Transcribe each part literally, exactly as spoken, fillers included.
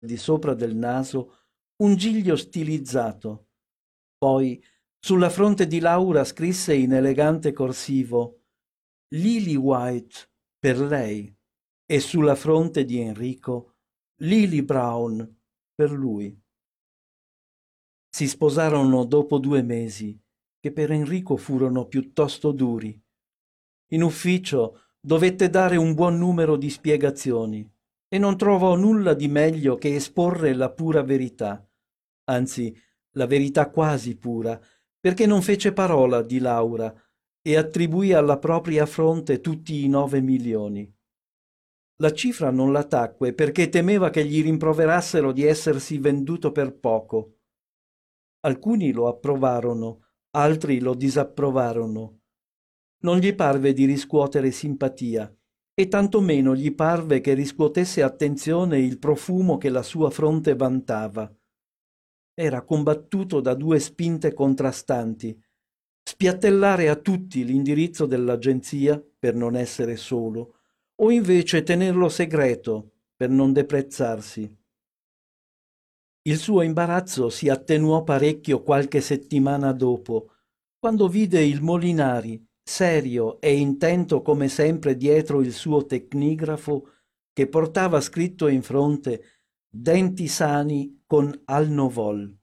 di sopra del naso un giglio stilizzato. Poi sulla fronte di Laura scrisse in elegante corsivo Lily White per lei e sulla fronte di Enrico Lily Brown per lui. Si sposarono dopo due mesi, che per Enrico furono piuttosto duri. In ufficio dovette dare un buon numero di spiegazioni e non trovò nulla di meglio che esporre la pura verità, anzi la verità quasi pura, perché non fece parola di Laura e attribuì alla propria fronte tutti i nove milioni. La cifra non la tacque perché temeva che gli rimproverassero di essersi venduto per poco. Alcuni lo approvarono, altri lo disapprovarono. Non gli parve di riscuotere simpatia, e tantomeno gli parve che riscuotesse attenzione il profumo che la sua fronte vantava. Era combattuto da due spinte contrastanti: spiattellare a tutti l'indirizzo dell'agenzia per non essere solo, o invece tenerlo segreto per non deprezzarsi. Il suo imbarazzo si attenuò parecchio qualche settimana dopo, quando vide il Molinari, serio e intento come sempre dietro il suo tecnigrafo, che portava scritto in fronte «Denti sani con Alnovol».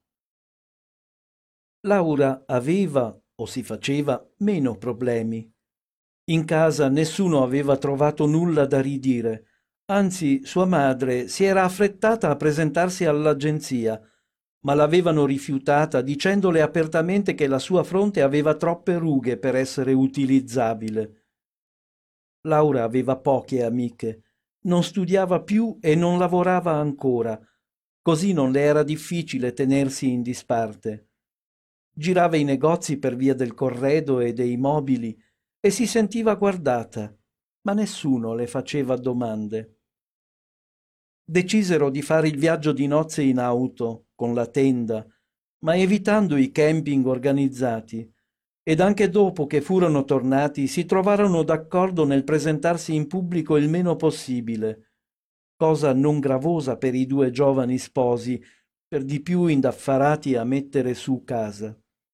Laura aveva, o si faceva, meno problemi. In casa nessuno aveva trovato nulla da ridire, anzi sua madre si era affrettata a presentarsi all'agenzia, ma l'avevano rifiutata dicendole apertamente che la sua fronte aveva troppe rughe per essere utilizzabile. Laura aveva poche amiche, non studiava più e non lavorava ancora, così non le era difficile tenersi in disparte. Girava i negozi per via del corredo e dei mobili e si sentiva guardata, ma nessuno le faceva domande. Decisero di fare il viaggio di nozze in auto, con la tenda, ma evitando i camping organizzati, ed anche dopo che furono tornati si trovarono d'accordo nel presentarsi in pubblico il meno possibile, cosa non gravosa per i due giovani sposi, per di più indaffarati a mettere su casa.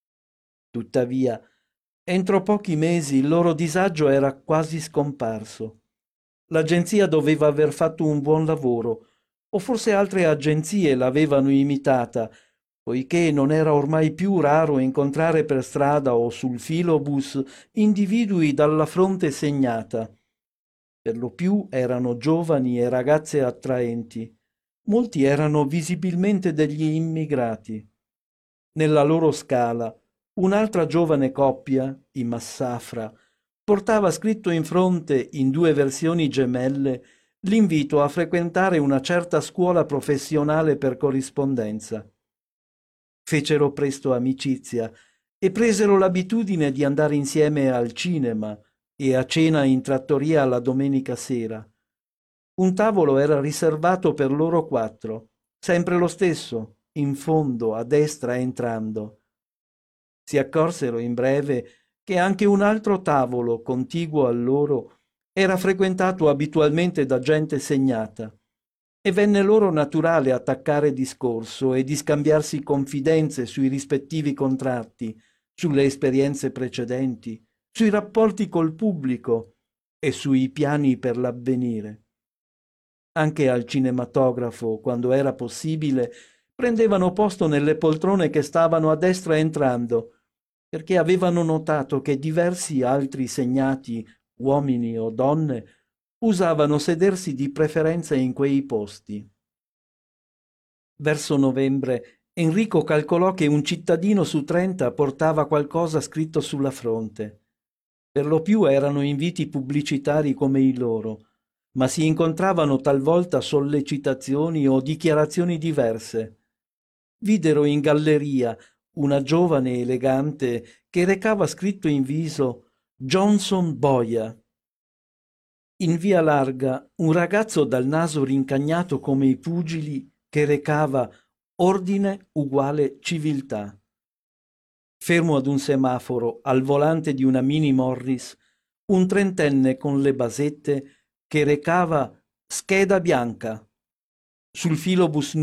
Tuttavia, entro pochi mesi il loro disagio era quasi scomparso. L'agenzia doveva aver fatto un buon lavoro, o forse altre agenzie l'avevano imitata, poiché non era ormai più raro incontrare per strada o sul filobus individui dalla fronte segnata. Per lo più erano giovani e ragazze attraenti. Molti erano visibilmente degli immigrati. Nella loro scala, un'altra giovane coppia, i Massafra, portava scritto in fronte, in due versioni gemelle, l'invito a frequentare una certa scuola professionale per corrispondenza. Fecero presto amicizia e presero l'abitudine di andare insieme al cinema e a cena in trattoria la domenica sera. Un tavolo era riservato per loro quattro, sempre lo stesso, in fondo, a destra entrando. Si accorsero in breve che anche un altro tavolo contiguo a loro era frequentato abitualmente da gente segnata, e venne loro naturale attaccare discorso e di scambiarsi confidenze sui rispettivi contratti, sulle esperienze precedenti, sui rapporti col pubblico e sui piani per l'avvenire. Anche al cinematografo, quando era possibile, prendevano posto nelle poltrone che stavano a destra entrando, perché avevano notato che diversi altri segnati, uomini o donne, usavano sedersi di preferenza in quei posti. Verso novembre Enrico calcolò che un cittadino su trenta portava qualcosa scritto sulla fronte. Per lo più erano inviti pubblicitari come i loro, ma si incontravano talvolta sollecitazioni o dichiarazioni diverse. Videro in galleria una giovane elegante che recava scritto in viso Johnson Boia. In via Larga un ragazzo dal naso rincagnato come i pugili che recava ordine uguale civiltà. Fermo ad un semaforo al volante di una Mini Morris, un trentenne con le basette che recava scheda bianca. sul filobus